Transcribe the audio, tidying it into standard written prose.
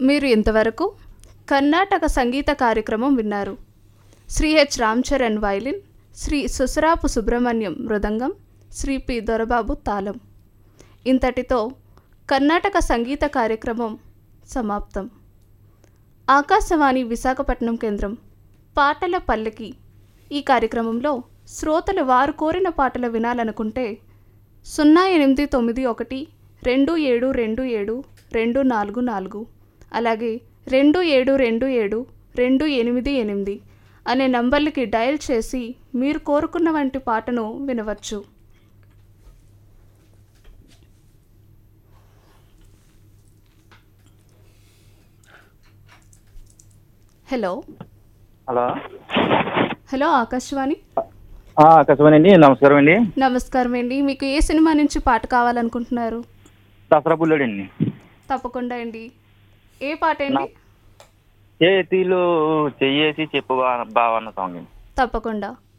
మీరు ఇంతవరకు కర్ణాటక సంగీత కార్యక్రమం విన్నారు. శ్రీ హెచ్ రామ్ చరణ్ వైలిన్, శ్రీ సుసరాపు సుబ్రహ్మణ్యం మృదంగం, శ్రీ పి దొరబాబు తాళం. ఇంతటితో కర్ణాటక సంగీత కార్యక్రమం సమాప్తం. ఆకాశవాణి విశాఖపట్నం కేంద్రం పాటల పల్లకి ఈ కార్యక్రమంలో శ్రోతలు వారు కోరిన పాటలు వినాలనుకుంటే 08127272724 అలాగే 27272888 అనే నంబర్లకి డయల్ చేసి మీరు కోరుకున్న వంటి పాటను వినవచ్చు. Hello hello hello Akashvani. Akashvani అండి. నమస్కారం అండి. నమస్కారం అండి. మీకు ఏ సినిమా నుంచి పాట కావాలనుకుంటున్నారు? దసరా బుల్లెడ్ అండి. తప్పకుండా అండి. ఏ పాట అండి? చేతిలో చెయ్యేసి చెప్పు బావన్న సాంగ్ అండి. తప్పకుండా.